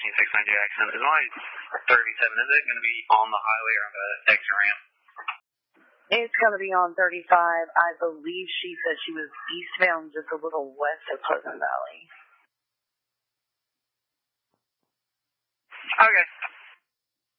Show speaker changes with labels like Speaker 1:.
Speaker 1: 1469 Jackson. It's only 37. Is it going to be on the highway or on the exit ramp?
Speaker 2: It's going to be on 35. I believe she said she was eastbound just a little west of Pleasant Valley.